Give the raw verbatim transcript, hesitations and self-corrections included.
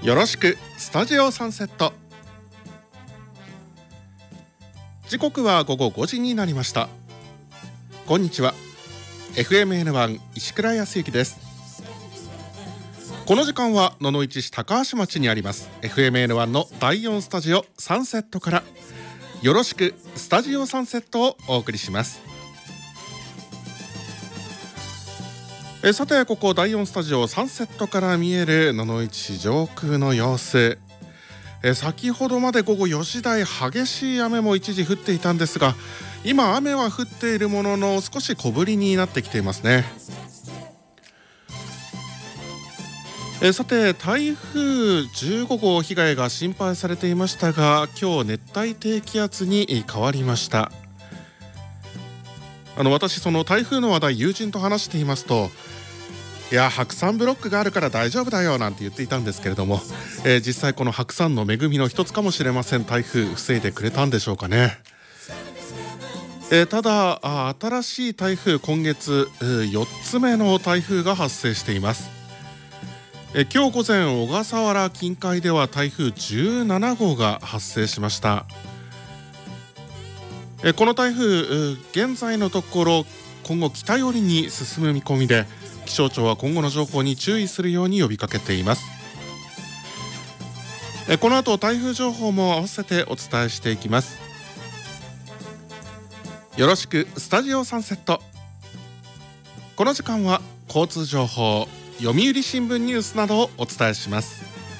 よろしくスタジオサンセット。時刻は午後ごじになりました。こんにちは。 エフエムエヌワン 石倉康之です。この時間は野々市市高橋町にあります エフエムエヌワン のだいよんスタジオサンセットからよろしくスタジオサンセットをお送りします。えさて、ここだいよんスタジオサンセットから見える野々市市上空の様子、え先ほどまで午後よじ台激しい雨も一時降っていたんですが、今雨は降っているものの少し小降りになってきていますね。えさて、台風じゅうごごう被害が心配されていましたが、今日熱帯低気圧に変わりました。あの私その台風の話題友人と話していますと、いや白山ブロックがあるから大丈夫だよなんて言っていたんですけれども、えー、実際この白山の恵みの一つかもしれません。台風防いでくれたんでしょうかね。えー、ただあ新しい台風、今月よっつめの台風が発生しています。えー、今日午前小笠原近海では台風じゅうななごうが発生しました。えー、この台風現在のところ今後北寄りに進む見込みで、気象庁は今後の情報に注意するように呼びかけています。えー、この後台風情報も合わせてお伝えしていきます。よろしくスタジオサンセット。この時間は交通情報、読売新聞ニュースなどをお伝えします。